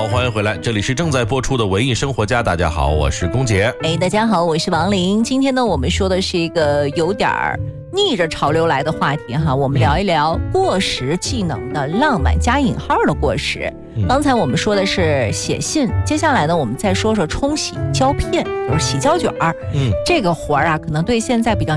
欢迎回来，这里是正在播出的文艺生活家。大家好，我是龚杰。 大家好，我是王琳。今天呢，我们说的是一个有点逆着潮流来的话题哈，我们聊一聊过时技能的浪漫加引号的过时。刚才我们说的是写信，接下来呢，我们再说说冲洗胶片，就是洗胶卷。这个活儿啊，可能对现在比较